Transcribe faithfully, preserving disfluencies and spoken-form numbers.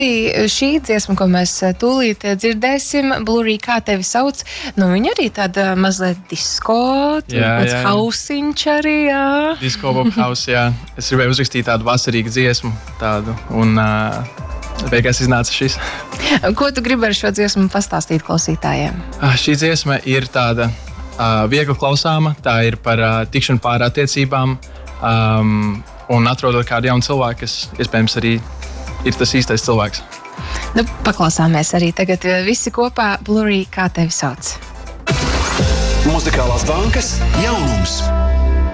Šī dziesma, ko mēs tūlīt dzirdēsim, Blurry, kā tevi sauc, nu viņa arī tāda mazliet disko, tāds hausiņš arī, jā. Disko pop house, jā. Es gribēju uzrakstīt tādu vasarīgu dziesmu, tādu, un uh, beigās iznāca šis. Ko tu gribi ar šo dziesmu pastāstīt klausītājiem? Uh, šī dziesma ir tāda uh, viegli klausāma, tā ir par uh, tikšanu pār attiecībām, um, un atrodot kādu jaunu cilvēku, kas iespējams arī ir tas īstais cilvēks. Nu, paklausāmies arī tagad visi kopā. Blurry, kā tevi sauc? Muzikālās bankas jaunums.